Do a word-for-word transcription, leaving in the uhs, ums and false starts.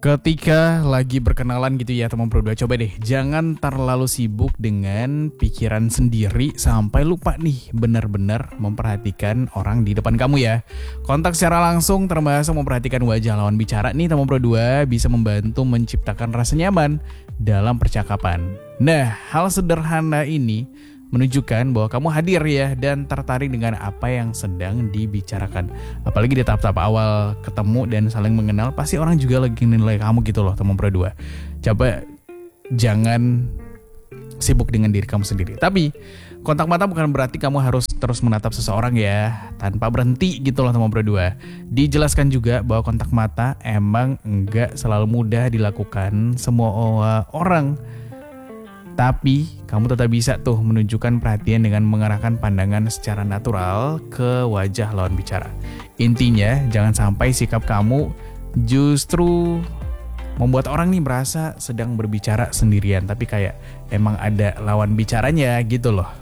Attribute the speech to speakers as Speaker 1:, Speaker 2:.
Speaker 1: Ketika lagi berkenalan gitu ya teman berdua, coba deh jangan terlalu sibuk dengan pikiran sendiri sampai lupa nih benar-benar memperhatikan orang di depan kamu ya. Kontak secara langsung termasuk memperhatikan wajah lawan bicara nih teman berdua bisa membantu menciptakan rasa nyaman dalam percakapan. Nah, hal sederhana ini menunjukkan bahwa kamu hadir ya dan tertarik dengan apa yang sedang dibicarakan. Apalagi di tahap-tahap awal ketemu dan saling mengenal, pasti orang juga lagi nilai kamu gitu loh teman berdua. Coba jangan sibuk dengan diri kamu sendiri. Tapi kontak mata bukan berarti kamu harus terus menatap seseorang ya tanpa berhenti gitu loh teman berdua. Dijelaskan juga bahwa kontak mata emang enggak selalu mudah dilakukan semua orang. Tapi kamu tetap bisa tuh menunjukkan perhatian dengan mengarahkan pandangan secara natural ke wajah lawan bicara. Intinya jangan sampai sikap kamu justru membuat orang nih merasa sedang berbicara sendirian, tapi kayak emang ada lawan bicaranya gitu loh.